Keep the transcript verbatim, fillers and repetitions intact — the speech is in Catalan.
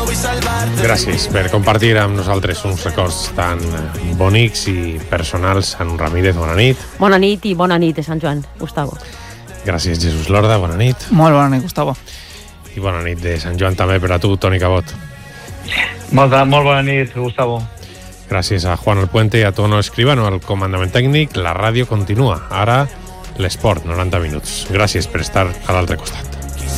Gràcies per compartir amb nosaltres uns records tan bonics i personals. Anu Ramírez, bona nit. Bona nit i bona nit de Sant Joan, Gustavo. Gràcies, Jesús Lorda, bona nit. Molt bona nit, Gustavo. I bona nit de Sant Joan també per a tu, Toni Cabot. Molt, molt bona nit, Gustavo. Gràcies a Juan Alpuente i a Tono Escribano al comandament tècnic. La ràdio continua. Ara l'esport, noranta minuts. Gràcies per estar a l'altre costat.